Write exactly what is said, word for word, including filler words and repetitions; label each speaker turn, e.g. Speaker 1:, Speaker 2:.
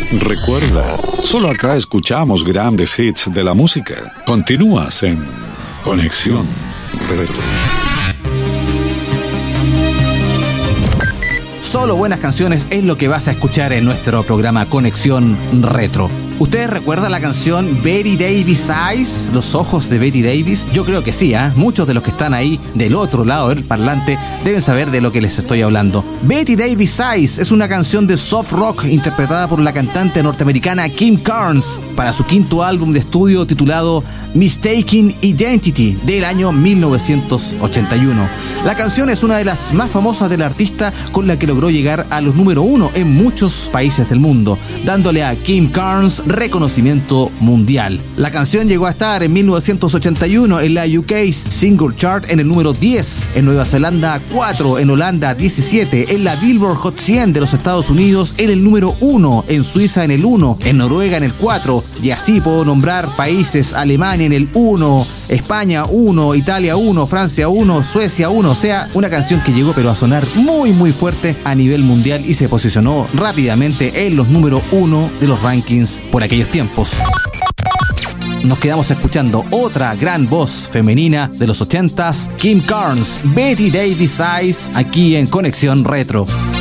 Speaker 1: Recuerda, solo acá escuchamos grandes hits de la música. Continúas en Conexión Retro.
Speaker 2: Solo buenas canciones es lo que vas a escuchar en nuestro programa Conexión Retro. ¿Ustedes recuerdan la canción Betty Davis Eyes? ¿Los ojos de Betty Davis? Yo creo que sí, ¿eh? Muchos de los que están ahí del otro lado del parlante deben saber de lo que les estoy hablando. Betty Davis Eyes es una canción de soft rock interpretada por la cantante norteamericana Kim Carnes para su quinto álbum de estudio titulado Mistaken Identity del año mil novecientos ochenta y uno. La canción es una de las más famosas del artista, con la que logró llegar a los número uno en muchos países del mundo, dándole a Kim Carnes reconocimiento mundial. La canción llegó a estar en mil novecientos ochenta y uno en la U K Single Chart en el número diez, en Nueva Zelanda cuatro, en Holanda diecisiete, en la Billboard Hot cien de los Estados Unidos en el número uno, en Suiza en el uno, en Noruega en el cuatro, y así puedo nombrar países: Alemania en el uno, España uno, Italia uno, Francia uno, Suecia uno. O sea, una canción que llegó pero a sonar muy muy fuerte a nivel mundial y se posicionó rápidamente en los número uno de los rankings por aquellos tiempos. Nos quedamos escuchando otra gran voz femenina de los ochentas, Kim Carnes, Betty Davis Eyes, aquí en Conexión Retro.